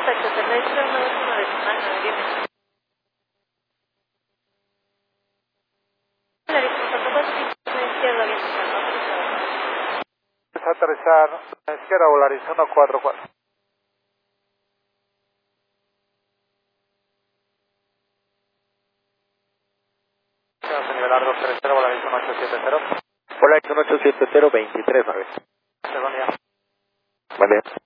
Perfecto, terrestre 121 decimal 9, bienvenido. La disculpa, toca izquierda, bien, autorizado. Es aterrizar a la izquierda, Volaris 144. Vamos a nivelar 230, Volaris 1870. Volaris 1870, 23, 9. Buen día. Vale.